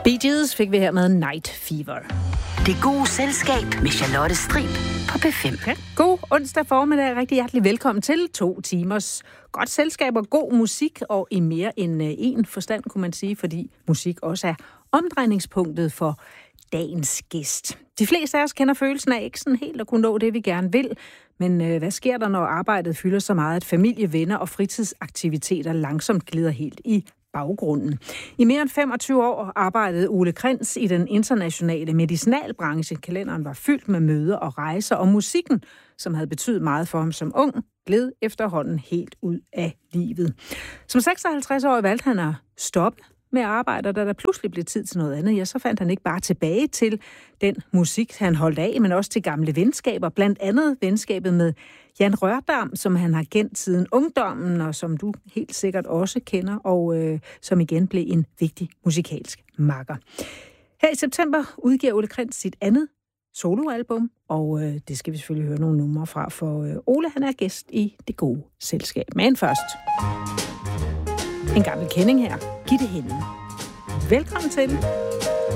Bee Gees fik vi her med Night Fever. Det gode selskab med Charlotte Strib på P5. Okay. God onsdag formiddag. Rigtig hjertelig velkommen til 2 timers godt selskab og god musik, og i mere end en forstand, kunne man sige, fordi musik også er omdrejningspunktet for dagens gæst. De fleste af os kender følelsen af ikke sådan helt at kunne nå det, vi gerne vil. Men hvad sker der, når arbejdet fylder så meget, at familie, venner og fritidsaktiviteter langsomt glider helt i baggrunden? I mere end 25 år arbejdede Ole Krentz i den internationale medicinalbranche. Kalenderen var fyldt med møder og rejser, og musikken, som havde betydet meget for ham som ung, gled efterhånden helt ud af livet. Som 56-årig valgte han at stoppe med at arbejde, og da der pludselig blev tid til noget andet, ja, så fandt han ikke bare tilbage til den musik, han holdt af, men også til gamle venskaber, blandt andet venskabet med Jan Rørdam, som han har kendt siden ungdommen, og som du helt sikkert også kender, og som igen blev en vigtig musikalsk makker. Her i september udgiver Ole Krentz sit andet soloalbum, og det skal vi selvfølgelig høre nogle numre fra, for Ole, han er gæst i Det Gode Selskab. Men først en gammel kending her. Gitte Henne. Velkommen til.